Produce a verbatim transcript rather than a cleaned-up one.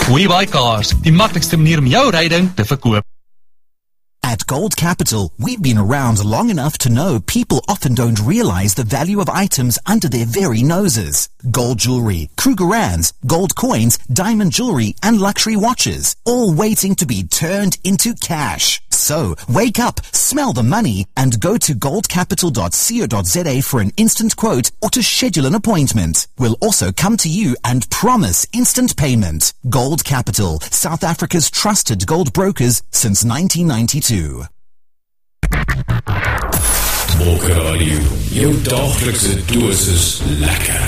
WeBuy Cars, die maklikste manier om jou ryding te verkoop. At Gold Capital, we've been around long enough to know people often don't realize the value of items under their very noses. Gold jewelry, Krugerrands, gold coins, diamond jewelry, and luxury watches, all waiting to be turned into cash. So, wake up, smell the money, and go to gold capital dot co dot za for an instant quote or to schedule an appointment. We'll also come to you and promise instant payment. Gold Capital, South Africa's trusted gold brokers since nineteen ninety-two. Bokke Radio, jou daglikse dosis lekker.